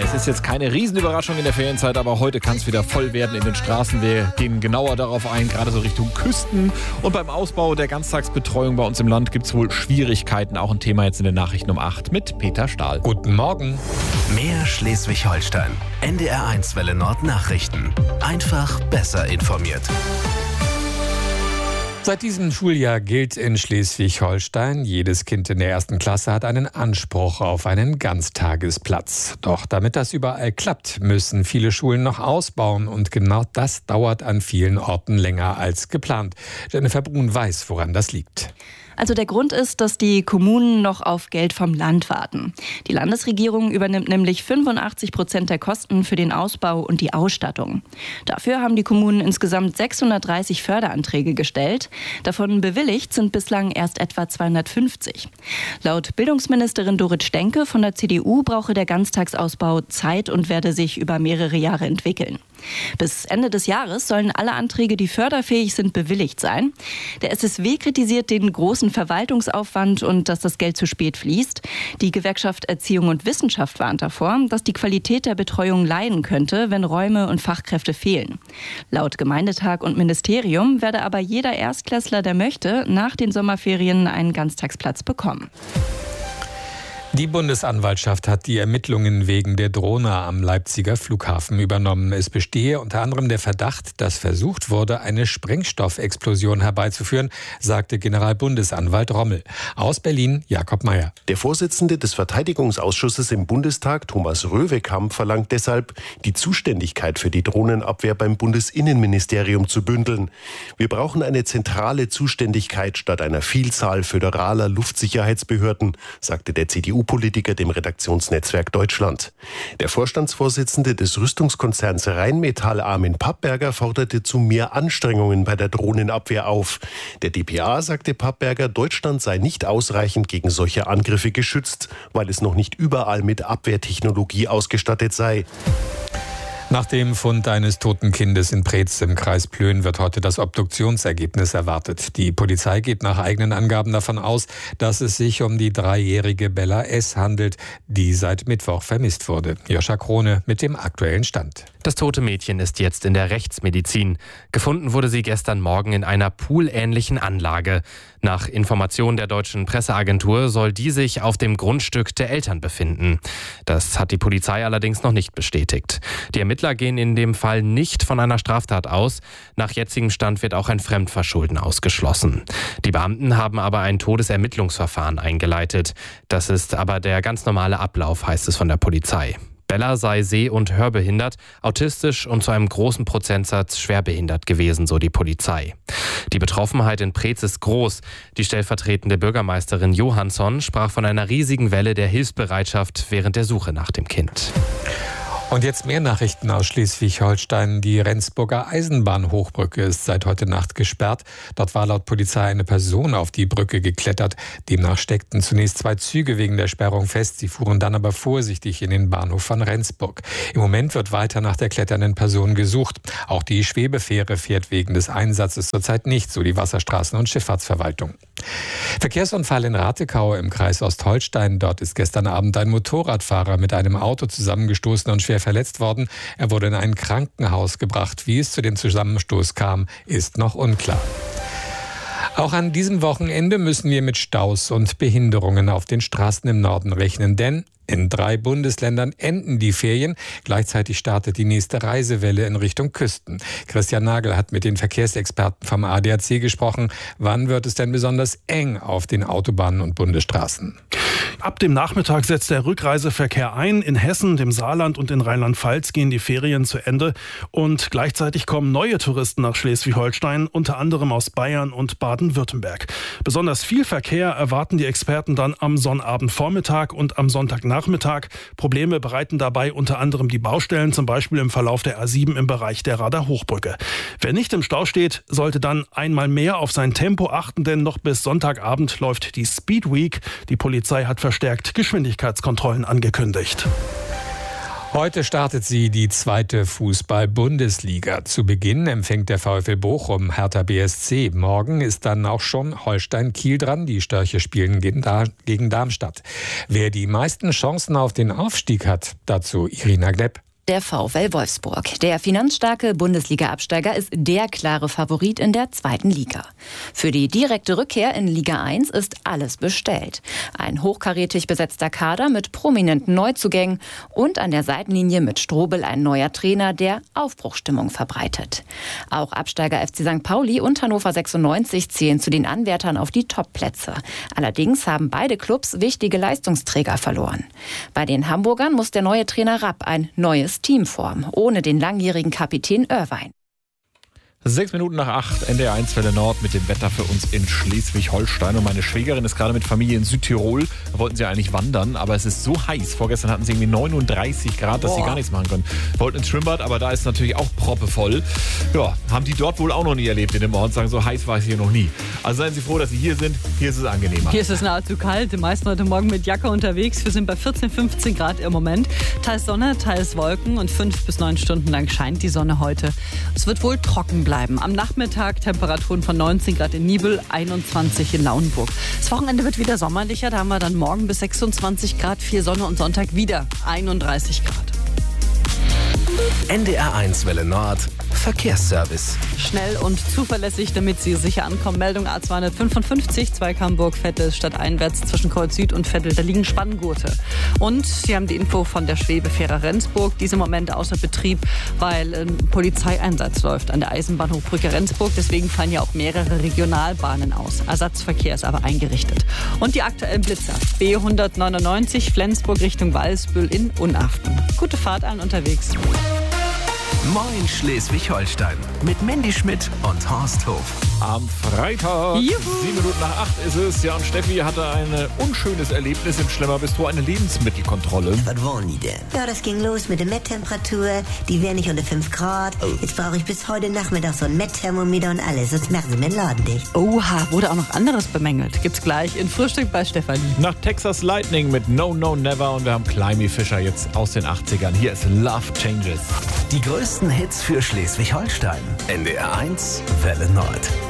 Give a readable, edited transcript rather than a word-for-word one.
Es ist jetzt keine Riesenüberraschung in der Ferienzeit, aber heute kann es wieder voll werden in den Straßen. Wir gehen genauer darauf ein, gerade so Richtung Küsten. Und beim Ausbau der Ganztagsbetreuung bei uns im Land gibt es wohl Schwierigkeiten. Auch ein Thema jetzt in den Nachrichten um 8 mit Peter Stahl. Guten Morgen. Mehr Schleswig-Holstein. NDR1 Welle Nord Nachrichten. Einfach besser informiert. Seit diesem Schuljahr gilt in Schleswig-Holstein, jedes Kind in der 1. Klasse hat einen Anspruch auf einen Ganztagesplatz. Doch damit das überall klappt, müssen viele Schulen noch ausbauen und genau das dauert an vielen Orten länger als geplant. Jennifer Brun weiß, woran das liegt. Also der Grund ist, dass die Kommunen noch auf Geld vom Land warten. Die Landesregierung übernimmt nämlich 85% der Kosten für den Ausbau und die Ausstattung. Dafür haben die Kommunen insgesamt 630 Förderanträge gestellt. Davon bewilligt sind bislang erst etwa 250. Laut Bildungsministerin Dorit Stenke von der CDU brauche der Ganztagsausbau Zeit und werde sich über mehrere Jahre entwickeln. Bis Ende des Jahres sollen alle Anträge, die förderfähig sind, bewilligt sein. Der SSW kritisiert den großen Verwaltungsaufwand und dass das Geld zu spät fließt. Die Gewerkschaft Erziehung und Wissenschaft warnt davor, dass die Qualität der Betreuung leiden könnte, wenn Räume und Fachkräfte fehlen. Laut Gemeindetag und Ministerium werde aber jeder Erstklässler, der möchte, nach den Sommerferien einen Ganztagsplatz bekommen. Die Bundesanwaltschaft hat die Ermittlungen wegen der Drohne am Leipziger Flughafen übernommen. Es bestehe unter anderem der Verdacht, dass versucht wurde, eine Sprengstoffexplosion herbeizuführen, sagte Generalbundesanwalt Rommel. Aus Berlin Jakob Mayer. Der Vorsitzende des Verteidigungsausschusses im Bundestag, Thomas Röwekamp, verlangt deshalb, die Zuständigkeit für die Drohnenabwehr beim Bundesinnenministerium zu bündeln. Wir brauchen eine zentrale Zuständigkeit statt einer Vielzahl föderaler Luftsicherheitsbehörden, sagte der CDU-Politiker dem Redaktionsnetzwerk Deutschland. Der Vorstandsvorsitzende des Rüstungskonzerns Rheinmetall, Armin Pappberger, forderte zu mehr Anstrengungen bei der Drohnenabwehr auf. Der dpa sagte Pappberger, Deutschland sei nicht ausreichend gegen solche Angriffe geschützt, weil es noch nicht überall mit Abwehrtechnologie ausgestattet sei. Nach dem Fund eines toten Kindes in Preetz im Kreis Plön wird heute das Obduktionsergebnis erwartet. Die Polizei geht nach eigenen Angaben davon aus, dass es sich um die 3-jährige Bella S. handelt, die seit Mittwoch vermisst wurde. Joscha Krone mit dem aktuellen Stand. Das tote Mädchen ist jetzt in der Rechtsmedizin. Gefunden wurde sie gestern Morgen in einer poolähnlichen Anlage. Nach Informationen der deutschen Presseagentur soll die sich auf dem Grundstück der Eltern befinden. Das hat die Polizei allerdings noch nicht bestätigt. Die Ermittler gehen in dem Fall nicht von einer Straftat aus. Nach jetzigem Stand wird auch ein Fremdverschulden ausgeschlossen. Die Beamten haben aber ein Todesermittlungsverfahren eingeleitet. Das ist aber der ganz normale Ablauf, heißt es von der Polizei. Bella sei seh- und hörbehindert, autistisch und zu einem großen Prozentsatz schwerbehindert gewesen, so die Polizei. Die Betroffenheit in Preetz ist groß. Die stellvertretende Bürgermeisterin Johansson sprach von einer riesigen Welle der Hilfsbereitschaft während der Suche nach dem Kind. Und jetzt mehr Nachrichten aus Schleswig-Holstein. Die Rendsburger Eisenbahnhochbrücke ist seit heute Nacht gesperrt. Dort war laut Polizei eine Person auf die Brücke geklettert. Demnach steckten zunächst 2 Züge wegen der Sperrung fest. Sie fuhren dann aber vorsichtig in den Bahnhof von Rendsburg. Im Moment wird weiter nach der kletternden Person gesucht. Auch die Schwebefähre fährt wegen des Einsatzes zurzeit nicht, so die Wasserstraßen- und Schifffahrtsverwaltung. Verkehrsunfall in Ratekau im Kreis Ostholstein. Dort ist gestern Abend ein Motorradfahrer mit einem Auto zusammengestoßen und schwer verletzt worden. Er wurde in ein Krankenhaus gebracht. Wie es zu dem Zusammenstoß kam, ist noch unklar. Auch an diesem Wochenende müssen wir mit Staus und Behinderungen auf den Straßen im Norden rechnen, denn in 3 Bundesländern enden die Ferien. Gleichzeitig startet die nächste Reisewelle in Richtung Küsten. Christian Nagel hat mit den Verkehrsexperten vom ADAC gesprochen. Wann wird es denn besonders eng auf den Autobahnen und Bundesstraßen? Ab dem Nachmittag setzt der Rückreiseverkehr ein. In Hessen, dem Saarland und in Rheinland-Pfalz gehen die Ferien zu Ende. Und gleichzeitig kommen neue Touristen nach Schleswig-Holstein, unter anderem aus Bayern und Baden-Württemberg. Besonders viel Verkehr erwarten die Experten dann am Sonnabendvormittag und am Sonntagnachmittag. Probleme bereiten dabei unter anderem die Baustellen, zum Beispiel im Verlauf der A7 im Bereich der Rader Hochbrücke. Wer nicht im Stau steht, sollte dann einmal mehr auf sein Tempo achten, denn noch bis Sonntagabend läuft die Speed Week. Die Polizei hat verstärkt Geschwindigkeitskontrollen angekündigt. Heute startet sie die 2. Fußball-Bundesliga. Zu Beginn empfängt der VfL Bochum Hertha BSC. Morgen ist dann auch schon Holstein-Kiel dran. Die Störche spielen gegen Darmstadt. Wer die meisten Chancen auf den Aufstieg hat, dazu Irina Gnepp. Der VfL Wolfsburg. Der finanzstarke Bundesliga-Absteiger ist der klare Favorit in der 2. Liga. Für die direkte Rückkehr in Liga 1 ist alles bestellt. Ein hochkarätig besetzter Kader mit prominenten Neuzugängen und an der Seitenlinie mit Strobel ein neuer Trainer, der Aufbruchsstimmung verbreitet. Auch Absteiger FC St. Pauli und Hannover 96 zählen zu den Anwärtern auf die Top-Plätze. Allerdings haben beide Clubs wichtige Leistungsträger verloren. Bei den Hamburgern muss der neue Trainer Rapp ein neues Teamform, ohne den langjährigen Kapitän Irrwein. 6 Minuten nach 8, NDR 1 Welle Nord mit dem Wetter für uns in Schleswig-Holstein. Und meine Schwägerin ist gerade mit Familie in Südtirol. Da wollten sie eigentlich wandern, aber es ist so heiß. Vorgestern hatten sie irgendwie 39 Grad, dass sie gar nichts machen können. Wollten ins Schwimmbad, aber da ist natürlich auch proppevoll. Ja, haben die dort wohl auch noch nie erlebt in dem Ort. Sagen, so heiß war es hier noch nie. Also seien Sie froh, dass Sie hier sind. Hier ist es angenehmer. Hier ist es nahezu kalt. Die meisten heute Morgen mit Jacke unterwegs. Wir sind bei 14, 15 Grad im Moment. Teils Sonne, teils Wolken und 5 bis 9 Stunden lang scheint die Sonne heute. Es wird wohl trocken bleiben. Am Nachmittag Temperaturen von 19 Grad in Nibel, 21 in Lauenburg. Das Wochenende wird wieder sommerlicher. Da haben wir dann morgen bis 26 Grad, viel Sonne und Sonntag wieder 31 Grad. NDR 1 Welle Nord Verkehrsservice. Schnell und zuverlässig, damit Sie sicher ankommen. Meldung A255, Zweig-Hamburg-Vettel stadteinwärts zwischen Kreuz Süd und Vettel. Da liegen Spanngurte. Und Sie haben die Info von der Schwebefähre Rendsburg. Diese im Moment außer Betrieb, weil ein Polizeieinsatz läuft an der Eisenbahnhochbrücke Rendsburg. Deswegen fallen ja auch mehrere Regionalbahnen aus. Ersatzverkehr ist aber eingerichtet. Und die aktuellen Blitzer. B199 Flensburg Richtung Walsbüll in Unaften. Gute Fahrt allen unterwegs. Moin Schleswig-Holstein mit Mandy Schmidt und Horst Hof. Am Freitag, 7 Minuten nach 8 ist es. Ja, und Steffi hatte ein unschönes Erlebnis im Schlemmerbistro, eine Lebensmittelkontrolle. Was wollen die denn? Ja, das ging los mit der Messtemperatur. Die wäre nicht unter 5 Grad. Oh. Jetzt brauche ich bis heute Nachmittag so ein Messthermometer und alles. Sonst machen sie mir den Laden dicht. Oha, wurde auch noch anderes bemängelt. Gibt's gleich in Frühstück bei Stefanie. Nach Texas Lightning mit No No Never und wir haben Climby Fischer jetzt aus den 80ern. Hier ist Love Changes. Die größten Hits für Schleswig-Holstein. NDR 1 Welle Nord.